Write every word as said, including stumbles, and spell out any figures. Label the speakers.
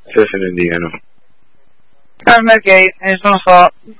Speaker 1: Se se ne dicano.
Speaker 2: Carne che, eh, non so,